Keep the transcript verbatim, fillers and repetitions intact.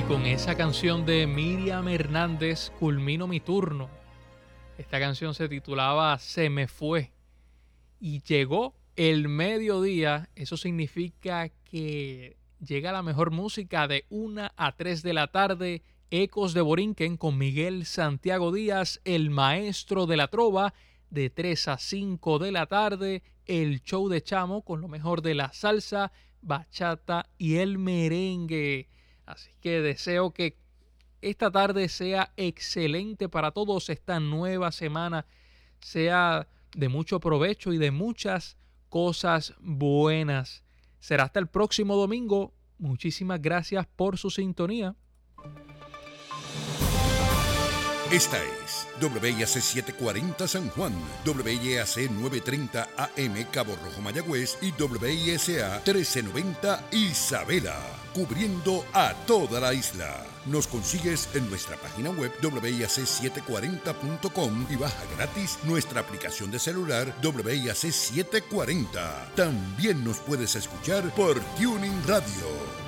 con esa canción de Miriam Hernández, culmino mi turno. Esta canción se titulaba Se me fue. Y llegó el mediodía. Eso significa que llega la mejor música de una a tres de la tarde. Ecos de Borinquen con Miguel Santiago Díaz, el maestro de la trova. De tres a cinco de la tarde, el show de Chamo con lo mejor de la salsa, bachata y el merengue. Así que deseo que esta tarde sea excelente para todos, esta nueva semana sea de mucho provecho y de muchas cosas buenas. Será hasta el próximo domingo. Muchísimas gracias por su sintonía. Esta es W I A C setecientos cuarenta San Juan, W I A C novecientos treinta A M Cabo Rojo Mayagüez y W I S A trece noventa Isabela, cubriendo a toda la isla. Nos consigues en nuestra página web W I A C setecientos cuarenta punto com y baja gratis nuestra aplicación de celular W I A C setecientos cuarenta. También nos puedes escuchar por Tuning Radio.